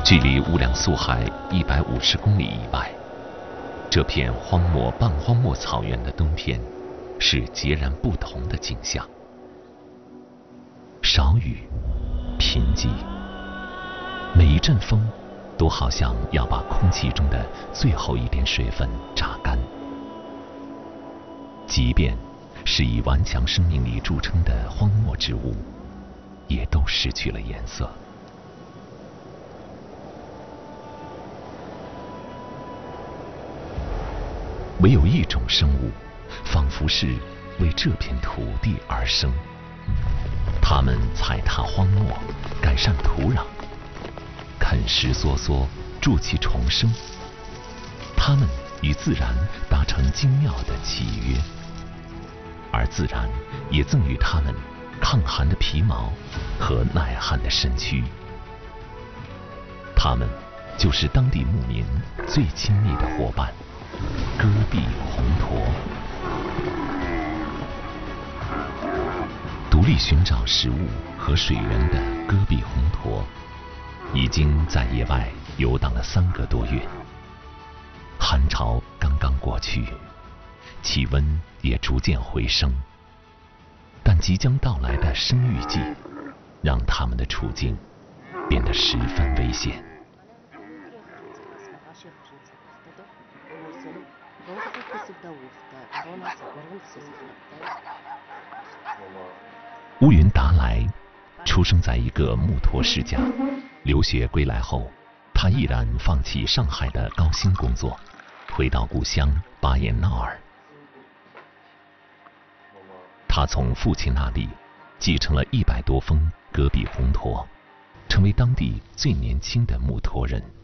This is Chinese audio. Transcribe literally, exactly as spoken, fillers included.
距离乌梁素海一百五十公里以外，这片荒漠半荒漠草原的冬天是截然不同的景象。少雨，贫瘠，每一阵风都好像要把空气中的最后一点水分榨干。即便是以顽强生命力著称的荒漠植物，也都失去了颜色。唯有一种生物，仿佛是为这片土地而生。它们踩踏荒漠，改善土壤，啃食梭梭，筑其重生。它们与自然达成精妙的契约，而自然也赠予它们抗寒的皮毛和耐旱的身躯。它们就是当地牧民最亲密的伙伴——戈壁红驼。独立寻找食物和水源的戈壁红驼，已经在野外游荡了三个多月。寒潮刚刚过去，气温也逐渐回升，但即将到来的生育季，让他们的处境变得十分危险。乌云达来出生在一个木驼世家，留学归来后，他毅然放弃上海的高薪工作，回到故乡巴彦淖尔。他从父亲那里继承了一百多峰戈壁红驼，成为当地最年轻的木驼人。